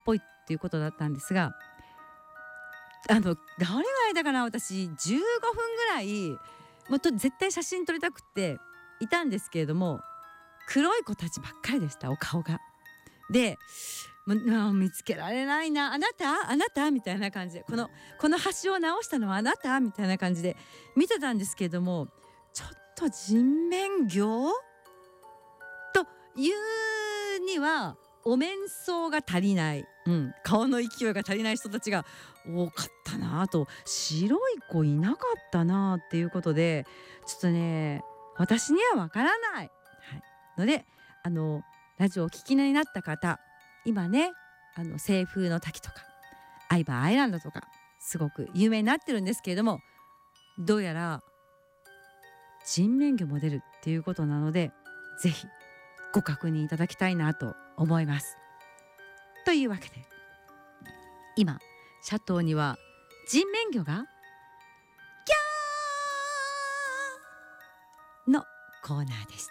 ぽいっていうことだったんですが、どれぐらいだかな、私15分ぐらいもっと絶対写真撮りたくっていたんですけれども、黒い子たちばっかりでした、お顔が。で、見つけられないな、あなたみたいな感じで、この橋を直したのはあなたみたいな感じで見てたんですけれども、ちょっと人面魚というにはお面相が足りない、顔の勢いが足りない人たちが多かったなと、白い子いなかったなっていうことで、ちょっとね私にはわからない、のでラジオをお聞きになった方、今ね清風の滝とかアイバーアイランドとかすごく有名になってるんですけれども、どうやら人面魚も出るっていうことなので、ぜひご確認いただきたいなと思います。というわけで、今シャトーには人面魚がギャーのコーナーでした。